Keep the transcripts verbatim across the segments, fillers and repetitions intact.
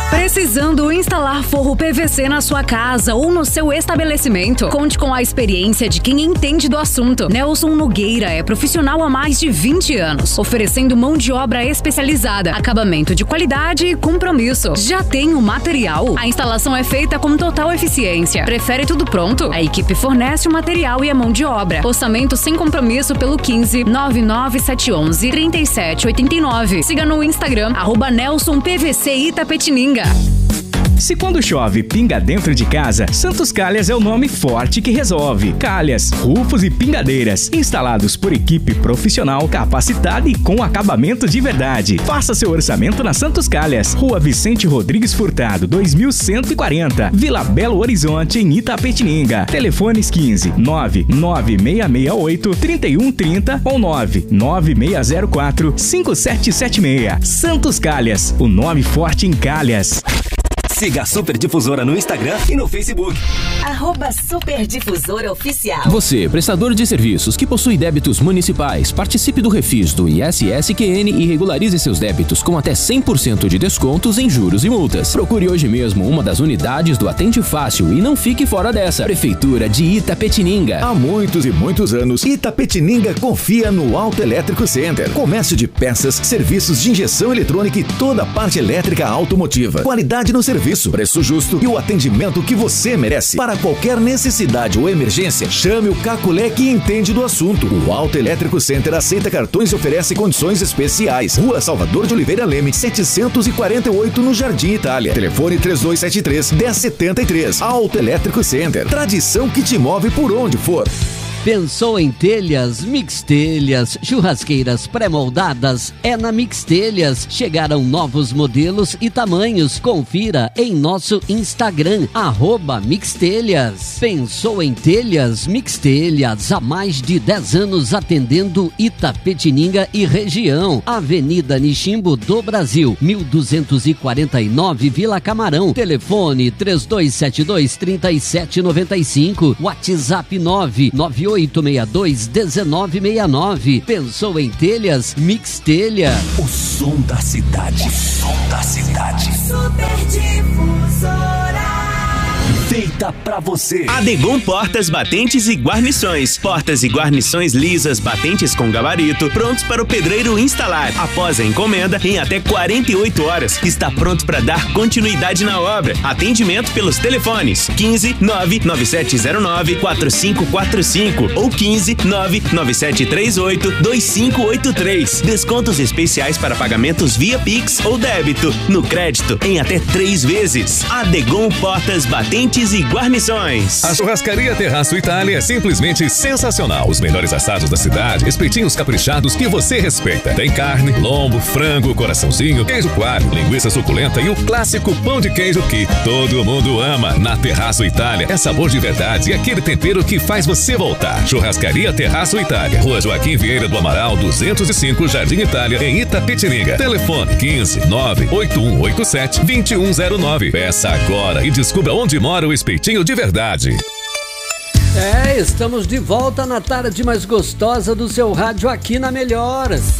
Precisando instalar forro P V C na sua casa ou no seu estabelecimento? Conte com a experiência de quem entende do assunto. Nelson Nogueira é profissional há mais de vinte anos, oferecendo mão de obra especializada, acabamento de qualidade e compromisso. Já tem o material? A instalação é feita com total eficiência. Prefere tudo pronto? A equipe fornece o material e a mão de obra. Orçamento sem compromisso pelo quinze nove nove sete um um três sete oito nove. Siga no Instagram, arroba Nelson P V C Itapetininga. Se quando chove pinga dentro de casa, Santos Calhas é o nome forte que resolve. Calhas, rufos e pingadeiras, instalados por equipe profissional, capacitada e com acabamento de verdade. Faça seu orçamento na Santos Calhas, Rua Vicente Rodrigues Furtado, dois mil cento e quarenta, Vila Belo Horizonte, em Itapetininga. Telefones quinze nove nove seis seis oito três um três zero ou nove nove seis zero quatro cinco sete sete seis. Santos Calhas, o nome forte em Calhas. Siga a Super Difusora no Instagram e no Facebook. Arroba Super Difusora Oficial. Você, prestador de serviços que possui débitos municipais, participe do Refis do I S S Q N e regularize seus débitos com até cem por cento de descontos em juros e multas. Procure hoje mesmo uma das unidades do Atende Fácil e não fique fora dessa. Prefeitura de Itapetininga. Há muitos e muitos anos, Itapetininga confia no Auto Elétrico Center. Comércio de peças, serviços de injeção eletrônica e toda a parte elétrica automotiva. Qualidade no serviço. Preço justo e o atendimento que você merece. Para qualquer necessidade ou emergência, chame o Caculé que entende do assunto. O Auto Elétrico Center aceita cartões e oferece condições especiais. Rua Salvador de Oliveira Leme, setecentos e quarenta e oito, no Jardim Itália. Telefone três dois sete três, um zero sete três. Auto Elétrico Center. Tradição que te move por onde for. Pensou em telhas, Mix Telhas, churrasqueiras pré-moldadas? É na Mix Telhas. Chegaram novos modelos e tamanhos. Confira em nosso Instagram, arroba Mix Telhas. Pensou em telhas, Mix Telhas. Há mais de dez anos atendendo Itapetininga e região. Avenida Niximbo do Brasil, mil duzentos e quarenta e nove, Vila Camarão. Telefone três dois sete dois, três sete nove cinco. WhatsApp nove nove oito seis dois, um nove seis nove. Pensou em telhas? Mix Telha. O som da cidade. O som da cidade. Super Difusora. Feita pra você. Adegon Portas, Batentes e Guarnições. Portas e guarnições lisas, batentes com gabarito, prontos para o pedreiro instalar. Após a encomenda, em até quarenta e oito horas, está pronto para dar continuidade na obra. Atendimento pelos telefones quinze nove nove sete zero nove quatro cinco quatro cinco ou quinze nove nove sete três oito dois cinco oito três. Descontos especiais para pagamentos via Pix ou débito. No crédito, em até três vezes. Adegon Portas, Batentes e Guarnições. A Churrascaria Terraço Itália é simplesmente sensacional. Os melhores assados da cidade, espetinhos caprichados que você respeita. Tem carne, lombo, frango, coraçãozinho, queijo coalho, linguiça suculenta e o clássico pão de queijo que todo mundo ama. Na Terraço Itália é sabor de verdade e aquele tempero que faz você voltar. Churrascaria Terraço Itália, Rua Joaquim Vieira do Amaral, duzentos e cinco, Jardim Itália, em Itapetininga. Telefone quinze nove oito um oito sete dois um zero nove. Peça agora e descubra onde mora o espetinho de verdade. É, estamos de volta na tarde mais gostosa do seu rádio aqui na Melhoras.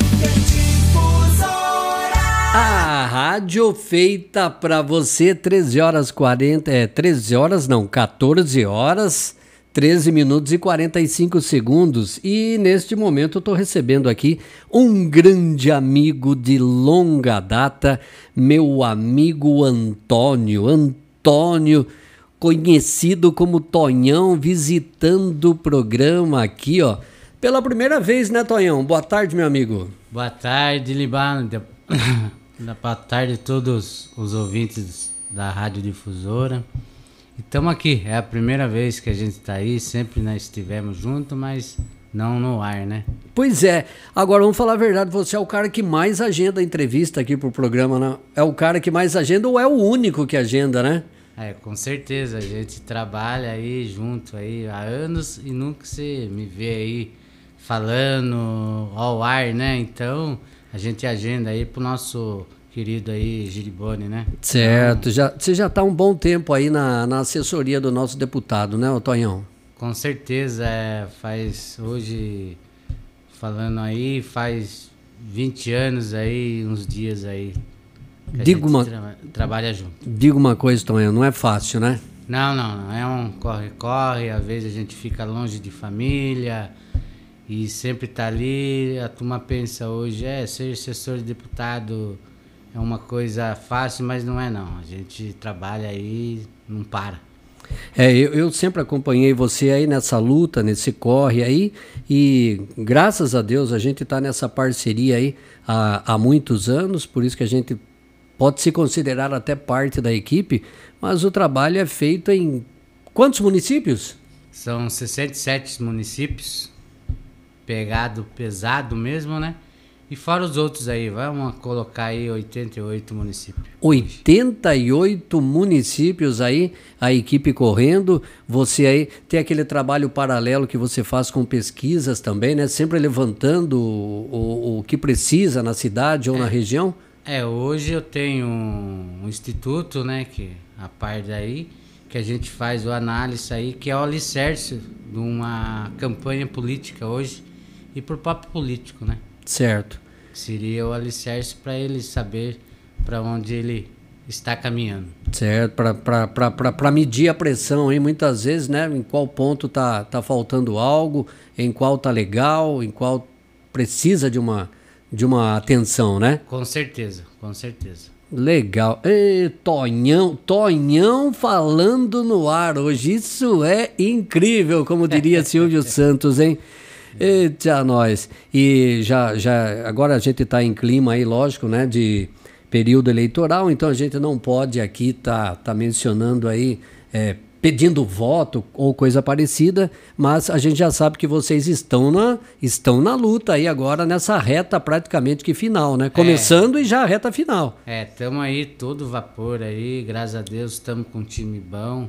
A rádio feita pra você, treze horas quarenta, é, treze horas não, quatorze horas, treze minutos e quarenta e cinco segundos. E neste momento eu tô recebendo aqui um grande amigo de longa data, meu amigo Antônio. Antônio, conhecido como Tonhão, visitando o programa aqui, ó, pela primeira vez, né, Tonhão? Boa tarde, meu amigo. Boa tarde, Libano. Boa tarde a todos os ouvintes da Rádio Difusora. Estamos aqui, é a primeira vez que a gente está aí, sempre nós estivemos juntos, mas não no ar, né? Pois é, agora vamos falar a verdade, você é o cara que mais agenda entrevista aqui pro programa, né? É o cara que mais agenda ou é o único que agenda, né? É, com certeza, a gente trabalha aí junto aí há anos e nunca você me vê aí falando ao ar, né? Então, a gente agenda aí pro nosso querido aí Giribone, né? Certo, já, você já tá um bom tempo aí na, na assessoria do nosso deputado, né, Tonhão? Com certeza, é, faz hoje, falando aí, faz vinte anos aí, uns dias aí, que Diga a gente uma, tra trabalha junto. Diga uma coisa, Tonhão, não é fácil, né? Não, não, não. É um corre-corre, às vezes a gente fica longe de família e sempre tá ali. A turma pensa hoje, é, ser assessor de deputado é uma coisa fácil, mas não é não. A gente trabalha aí, não para. É, eu, eu sempre acompanhei você aí nessa luta, nesse corre aí, e graças a Deus a gente está nessa parceria aí há, há muitos anos, por isso que a gente pode se considerar até parte da equipe, mas o trabalho é feito em quantos municípios? São sessenta e sete municípios, pegado pesado mesmo, né? E fora os outros aí, vamos colocar aí oitenta e oito municípios. oitenta e oito municípios aí, a equipe correndo, você aí tem aquele trabalho paralelo que você faz com pesquisas também, né? Sempre levantando o, o, o que precisa na cidade ou é. na região. É, hoje eu tenho um, um instituto, né, que a par daí, que a gente faz o análise aí, que é o alicerce de uma campanha política hoje e por próprio político, né? Certo. Seria o alicerce para ele saber para onde ele está caminhando. Certo, para medir a pressão aí, muitas vezes, né? Em qual ponto tá, tá faltando algo, em qual tá legal, em qual precisa de uma, de uma atenção, né? Com certeza, com certeza. Legal. Ei, Tonhão, Tonhão falando no ar hoje, isso é incrível, como diria Silvio Santos, hein? Eita, nós. E já, já, agora a gente está em clima aí, lógico, né, de período eleitoral, então a gente não pode aqui tá, tá mencionando aí, é, pedindo voto ou coisa parecida, mas a gente já sabe que vocês estão na, estão na luta aí agora nessa reta praticamente que final, né? Começando é, e já a reta final. É, estamos aí todo vapor aí, graças a Deus estamos com um time bom.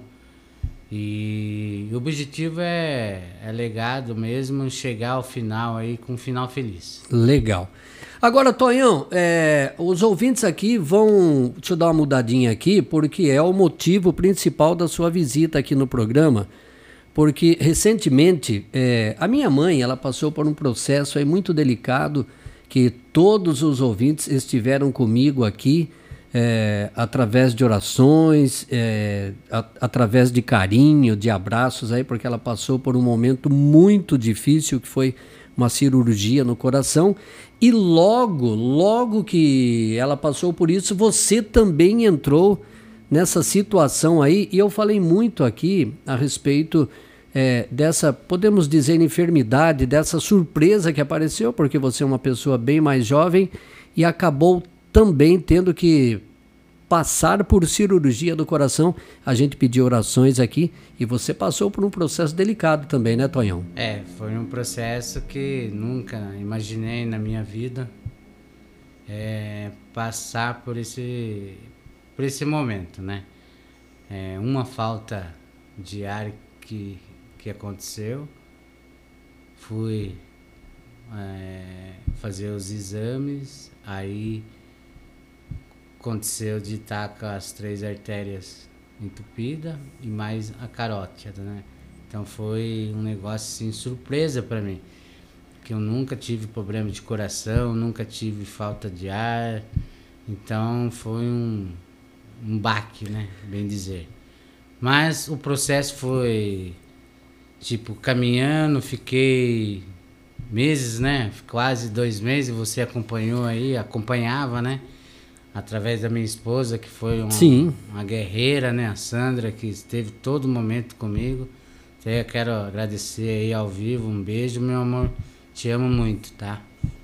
E o objetivo é, é legado mesmo, chegar ao final aí com um final feliz. Legal. Agora, Tonhão, é, os ouvintes aqui vão... Deixa eu dar uma mudadinha aqui, porque é o motivo principal da sua visita aqui no programa. Porque, recentemente, é, a minha mãe, ela passou por um processo aí muito delicado, que todos os ouvintes estiveram comigo aqui, É, através de orações, é, a, através de carinho, de abraços aí, porque ela passou por um momento muito difícil, que foi uma cirurgia no coração, e logo, logo que ela passou por isso, você também entrou nessa situação aí, e eu falei muito aqui a respeito é, dessa, podemos dizer, enfermidade, dessa surpresa que apareceu, porque você é uma pessoa bem mais jovem e acabou também tendo que passar por cirurgia do coração. A gente pediu orações aqui e você passou por um processo delicado também, né, Tonhão? É, foi um processo que nunca imaginei na minha vida é, passar por esse, por esse momento, né? É, uma falta de ar que, que aconteceu, fui é, fazer os exames, aí aconteceu de estar com as três artérias entupidas e mais a carótida, né? Então foi um negócio assim, surpresa para mim, que eu nunca tive problema de coração, nunca tive falta de ar, então foi um, um baque, né? Bem dizer. Mas o processo foi, tipo, caminhando, fiquei meses, né? Quase dois meses, você acompanhou aí, acompanhava, né? Através da minha esposa, que foi uma, uma guerreira, né? A Sandra, que esteve todo momento comigo. Até quero agradecer aí ao vivo, um beijo, meu amor, te amo muito, tá?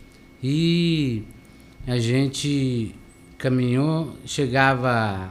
E a gente caminhou, chegava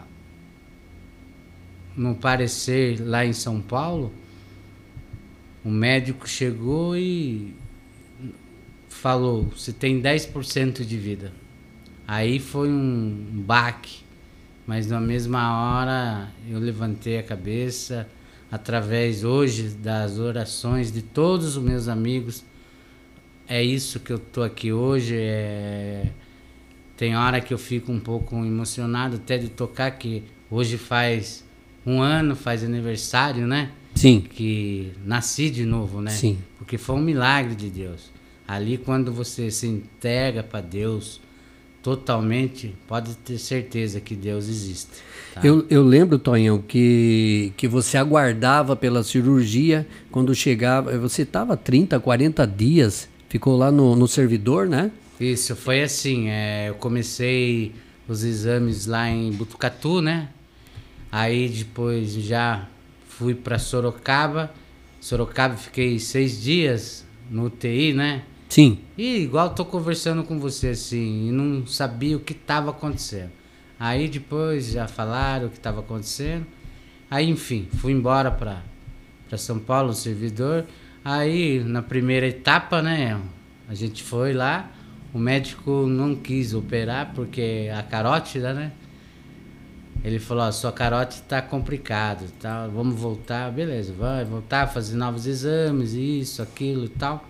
no parecer lá em São Paulo, o médico chegou e falou, você tem dez por cento de vida. Aí foi um baque, mas na mesma hora eu levantei a cabeça, através hoje das orações de todos os meus amigos. É isso que eu tô aqui hoje. É... Tem hora que eu fico um pouco emocionado até de tocar, que hoje faz um ano, faz aniversário, né? Sim. Que nasci de novo, né? Sim. Porque foi um milagre de Deus. Ali quando você se entrega para Deus, totalmente, pode ter certeza que Deus existe. Tá? Eu, eu lembro, Tonhão, que, que você aguardava pela cirurgia quando chegava. Você estava trinta, quarenta dias, ficou lá no, no servidor, né? Isso, foi assim. É, eu comecei os exames lá em Botucatu, né? Aí depois já fui para Sorocaba. Sorocaba fiquei seis dias no U T I, né? Sim. E igual tô conversando com você assim, e não sabia o que estava acontecendo. Aí depois já falaram o que estava acontecendo. Aí enfim, fui embora para para São Paulo, no servidor. Aí na primeira etapa, né, a gente foi lá, o médico não quis operar porque a carótida, né? Ele falou, ó, sua carótida tá complicado, tá? Vamos voltar, beleza, vai voltar, fazer novos exames, isso, aquilo e tal.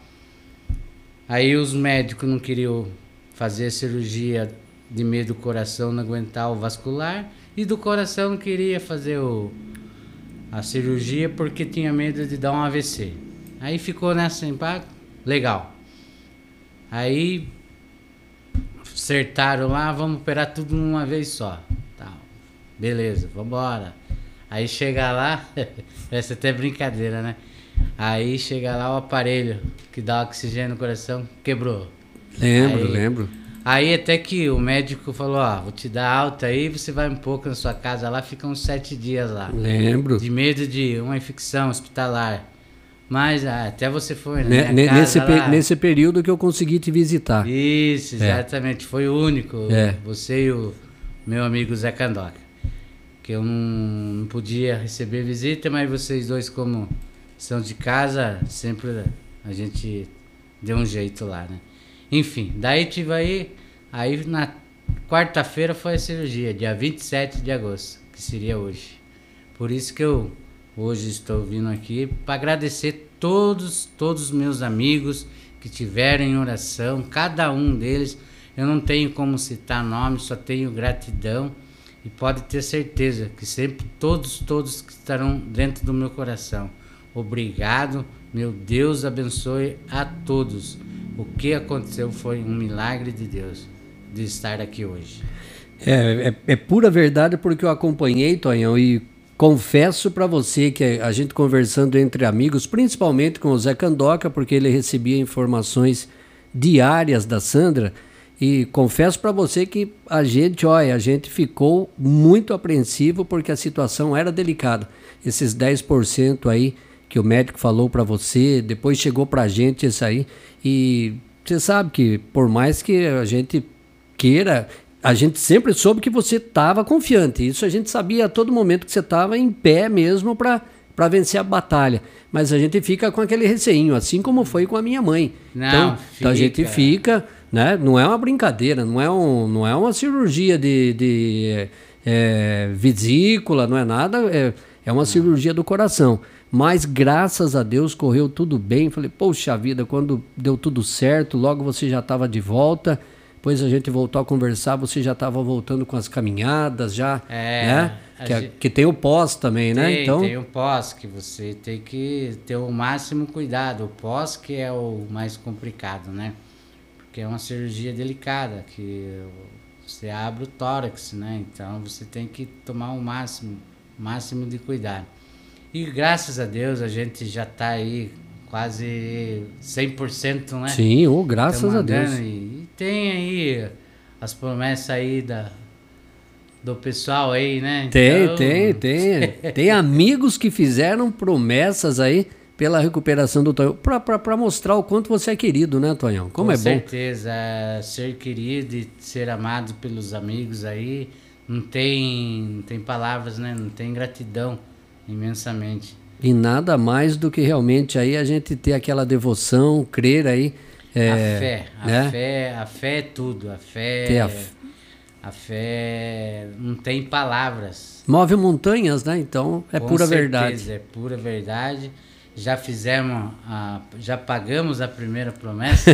Aí os médicos não queriam fazer a cirurgia de medo do coração não aguentar o vascular, e do coração não queria fazer o, a cirurgia porque tinha medo de dar um A V C. Aí ficou nessa impacto, legal. Aí acertaram lá, vamos operar tudo uma vez só. Tá, beleza, vambora. Aí chega lá, essa até brincadeira, né? Aí chega lá o aparelho que dá oxigênio no coração, quebrou. Lembro, aí, lembro. Aí até que o médico falou, ó, vou te dar alta aí, você vai um pouco na sua casa lá, fica uns sete dias lá. Lembro. De medo de uma infecção hospitalar. Mas ah, até você foi, né? N- nesse, casa, pe- nesse período que eu consegui te visitar. Isso, exatamente. É. Foi o único, é. Você e o meu amigo Zé Candoca. Que eu não, não podia receber visita, mas vocês dois, como são de casa, sempre a gente deu um jeito lá, né? Enfim, daí tive aí, aí na quarta-feira foi a cirurgia, dia vinte e sete de agosto, que seria hoje. Por isso que eu hoje estou vindo aqui para agradecer todos, todos os meus amigos que tiveram em oração, cada um deles. Eu não tenho como citar nome, só tenho gratidão, e pode ter certeza que sempre todos, todos que estarão dentro do meu coração. Obrigado, meu Deus abençoe a todos. O que aconteceu foi um milagre de Deus, de estar aqui hoje. É, é, é pura verdade, porque eu acompanhei, Tonhão, e confesso para você que a gente conversando entre amigos, principalmente com o Zé Candoca, porque ele recebia informações diárias da Sandra, e confesso para você que a gente, olha, a gente ficou muito apreensivo porque a situação era delicada. Esses dez por cento aí que o médico falou para você, depois chegou para a gente isso aí, e você sabe que por mais que a gente queira, a gente sempre soube que você estava confiante, isso a gente sabia a todo momento que você estava em pé mesmo para para vencer a batalha, mas a gente fica com aquele receinho, assim como foi com a minha mãe. Não, então, então a gente fica. fica, né? Não é uma brincadeira, não é, um, não é uma cirurgia de, de é, vesícula, não é nada, é, é uma não. cirurgia do coração. Mas graças a Deus correu tudo bem. Falei, poxa vida, quando deu tudo certo, logo você já estava de volta. Depois a gente voltou a conversar, você já estava voltando com as caminhadas, já, é, né? Que, gente... que tem o pós também, tem, né? Então... Tem o pós, que você tem que ter o máximo cuidado. O pós que é o mais complicado, né? Porque é uma cirurgia delicada, que você abre o tórax, né? Então você tem que tomar o máximo, máximo de cuidado. E graças a Deus a gente já está aí quase cem por cento, né? Sim, oh, graças a Deus. E, e tem aí as promessas aí da, do pessoal aí, né? Tem, então... tem, tem. Tem amigos que fizeram promessas aí pela recuperação do Tonhão, para mostrar o quanto você é querido, né, Tonhão? Como Com é bom. Com certeza, ser querido e ser amado pelos amigos aí, não tem, não tem palavras, né? Não tem gratidão. Imensamente. E nada mais do que realmente aí a gente ter aquela devoção, crer aí. É, a fé, a né? fé, a fé é tudo. A fé, a... a fé não tem palavras. Move montanhas, né? Então é Com pura certeza, verdade. É pura verdade. Já fizemos, a, já pagamos a primeira promessa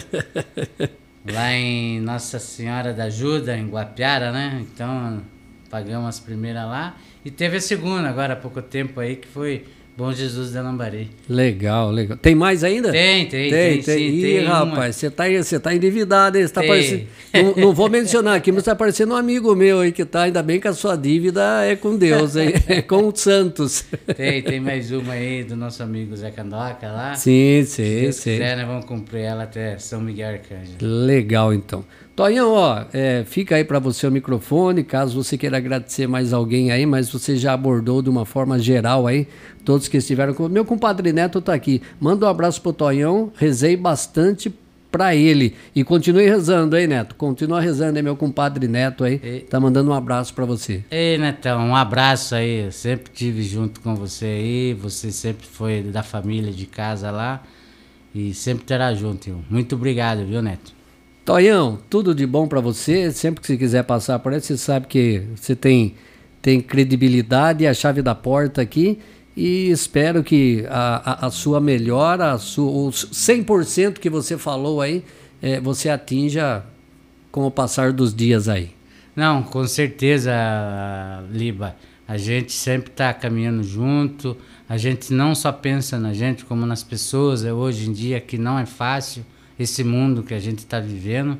lá em Nossa Senhora da Ajuda, em Guapiara, né? Então pagamos as primeiras lá. E teve a segunda, agora há pouco tempo aí, que foi Bom Jesus da Lambari. Legal, legal. Tem mais ainda? Tem, tem, tem. tem, tem Ih, tem rapaz, você tá, você tá endividado, hein? Você tá Tem. parecendo, não, não vou mencionar aqui, mas tá parecendo um amigo meu aí que tá, ainda bem que a sua dívida é com Deus, hein? É com o Santos. Tem, tem mais uma aí do nosso amigo Zé Candoca lá. Sim, Se sim, Deus sim. quiser, nós vamos cumprir ela até São Miguel Arcanjo. Legal, então. Tonhão, ó, é, fica aí para você o microfone, caso você queira agradecer mais alguém aí, mas você já abordou de uma forma geral aí, todos que estiveram com... Meu compadre Neto tá aqui. Manda um abraço pro Tonhão, rezei bastante para ele. E continue rezando aí, Neto. Continua rezando aí, meu compadre Neto aí. E... Tá mandando um abraço para você. Ei, Netão, um abraço aí. Eu sempre estive junto com você aí. Você sempre foi da família, de casa lá. E sempre terá junto, irmão. Muito obrigado, viu, Neto? Tonhão, tudo de bom para você. Sempre que você quiser passar por aí, você sabe que você tem, tem credibilidade e a chave da porta aqui. E espero que a, a, a sua melhora, a sua, os cem por cento que você falou aí, é, você atinja com o passar dos dias aí. Não, com certeza, Liba. A gente sempre está caminhando junto. A gente não só pensa na gente, como nas pessoas. Hoje em dia que não é fácil esse mundo que a gente está vivendo.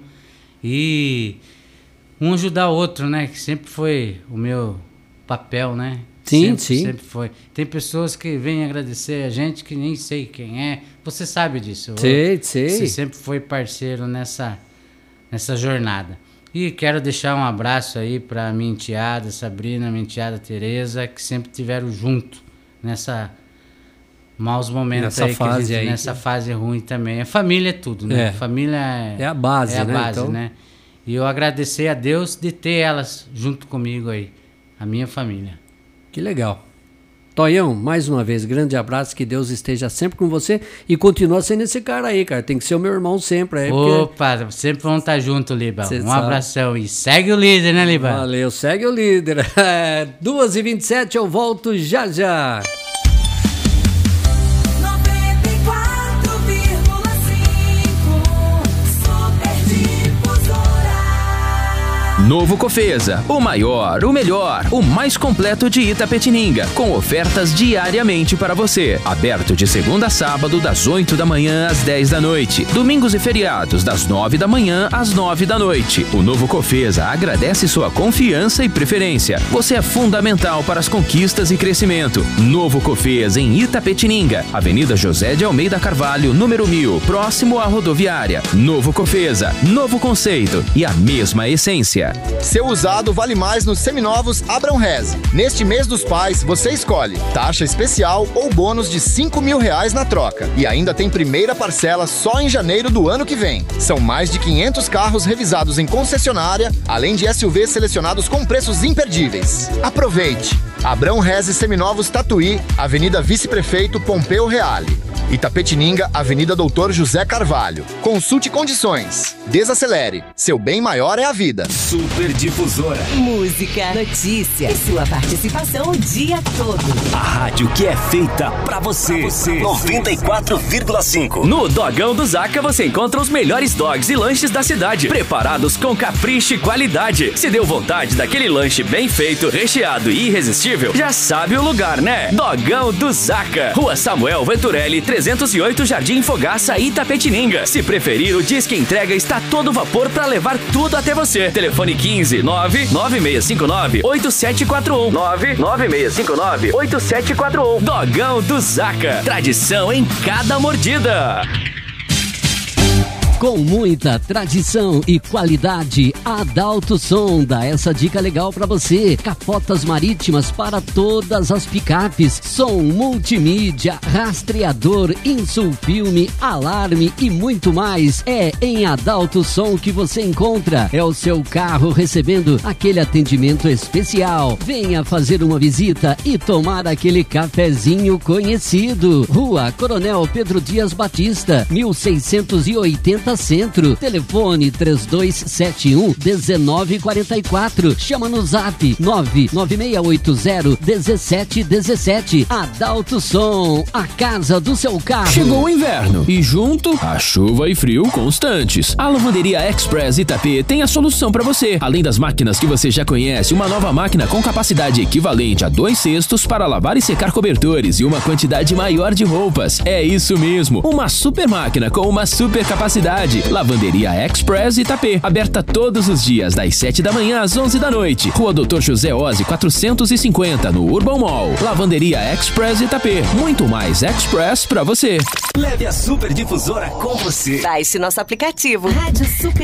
E um ajudar o outro, né? Que sempre foi o meu papel, né? Sim, sempre, sim. Sempre foi. Tem pessoas que vêm agradecer a gente que nem sei quem é. Você sabe disso. Sei, sei. Você sempre foi parceiro nessa, nessa jornada. E quero deixar um abraço aí para minha enteada Sabrina, minha enteada Tereza, que sempre estiveram junto nessa maus momentos nessa aí, fase que a gente, aí nessa que... fase ruim também. A família é tudo, né? É. A família é, é a base, é a né? base, então... né? E eu agradecer a Deus de ter elas junto comigo aí, a minha família. Que legal. Tonhão, mais uma vez, grande abraço, que Deus esteja sempre com você e continua sendo esse cara aí, cara. Tem que ser o meu irmão sempre. Aí, Opa, porque... sempre vamos estar juntos, Liba. Cê um sabe. Abração e segue o líder, né, Liba? Valeu, segue o líder. duas e vinte e sete, eu volto já já. Novo Cofesa, o maior, o melhor, o mais completo de Itapetininga, com ofertas diariamente para você. Aberto de segunda a sábado, das oito da manhã às dez da noite. Domingos e feriados, das nove da manhã às nove da noite. O Novo Cofesa agradece sua confiança e preferência. Você é fundamental para as conquistas e crescimento. Novo Cofesa em Itapetininga, Avenida José de Almeida Carvalho, número mil, próximo à rodoviária. Novo Cofesa, novo conceito e a mesma essência. Seu usado vale mais nos seminovos Abrão Rez. Neste mês dos pais, você escolhe taxa especial ou bônus de cinco mil reais na troca. E ainda tem primeira parcela só em janeiro do ano que vem. São mais de quinhentos carros revisados em concessionária, além de S U Vs selecionados com preços imperdíveis. Aproveite! Abrão Rez e Seminovos Tatuí, Avenida Vice-Prefeito Pompeu Reale. Itapetininga, Avenida Doutor José Carvalho. Consulte condições. Desacelere. Seu bem maior é a vida. Super Difusora. Música, notícia e sua participação o dia todo. A rádio que é feita pra você. Pra você. noventa e quatro vírgula cinco. No Dogão do Zaca você encontra os melhores dogs e lanches da cidade, preparados com capricho e qualidade. Se deu vontade daquele lanche bem feito, recheado e irresistível, já sabe o lugar, né? Dogão do Zaca. Rua Samuel Venturelli, trezentos e oito, Jardim Fogaça, Itapetininga. Se preferir, o Disque Entrega está todo vapor para levar tudo até você. Telefone quinze, nove nove seis cinco nove, oito sete quatro um. nove nove seis cinco nove, oito sete quatro um. Dogão do Zaca. Tradição em cada mordida. Com muita tradição e qualidade, a Adalto Som dá essa dica legal para você. Capotas marítimas para todas as picapes, som multimídia, rastreador, insulfilme, alarme e muito mais. É em Adalto Som que você encontra. É o seu carro recebendo aquele atendimento especial. Venha fazer uma visita e tomar aquele cafezinho conhecido. Rua Coronel Pedro Dias Batista, mil seiscentos e oitenta Batata Centro. Telefone três dois sete um um nove quatro quatro. Chama no zap nove nove seis oito zero um sete um sete. Adalto Som, a casa do seu carro. Chegou o inverno e junto a chuva e frio constantes. A Lavanderia Express Itapê tem a solução para você. Além das máquinas que você já conhece, uma nova máquina com capacidade equivalente a dois cestos para lavar e secar cobertores e uma quantidade maior de roupas. É isso mesmo, uma super máquina com uma super capacidade. Lavanderia Express Itapê, aberta todos os dias das sete da manhã às onze da noite. Rua doutor José Ozzi quatrocentos e cinquenta, no Urban Mall. Lavanderia Express Itapê, muito mais Express pra você. Leve a Super Difusora com você. Baixe nosso aplicativo Rádio Super